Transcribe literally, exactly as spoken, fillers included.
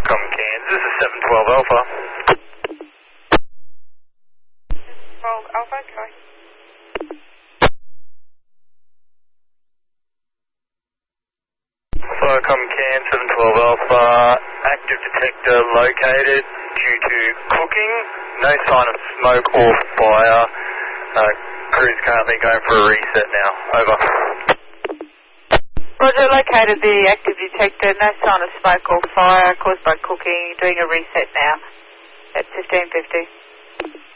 Starcom Kansas, this is seven twelve Alpha. twelve Alpha, sorry. Starcom Can seven twelve Alpha, active detector located due to cooking, no sign of smoke or fire. Uh, crew's currently going for a reset now, over. Roger, located the active detector, no sign of smoke or fire caused by cooking, doing a reset now at fifteen fifty.